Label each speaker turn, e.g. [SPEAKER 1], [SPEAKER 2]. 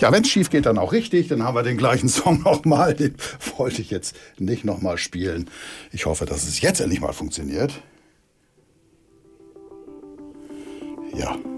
[SPEAKER 1] Ja, wenn es schief geht, dann auch richtig. Dann haben wir den gleichen Song nochmal. Den wollte ich jetzt nicht nochmal spielen. Ich hoffe, dass es jetzt endlich mal funktioniert. Ja.